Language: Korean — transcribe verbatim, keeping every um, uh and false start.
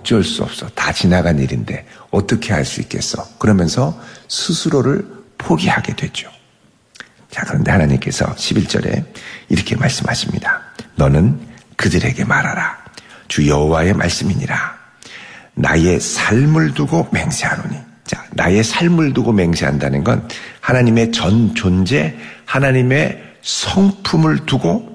어쩔 수 없어. 다 지나간 일인데 어떻게 할 수 있겠어. 그러면서 스스로를 포기하게 되죠. 자, 그런데 하나님께서 십일 절에 이렇게 말씀하십니다. 너는 그들에게 말하라. 주 여호와의 말씀이니라. 나의 삶을 두고 맹세하노니. 자, 나의 삶을 두고 맹세한다는 건 하나님의 전 존재, 하나님의 성품을 두고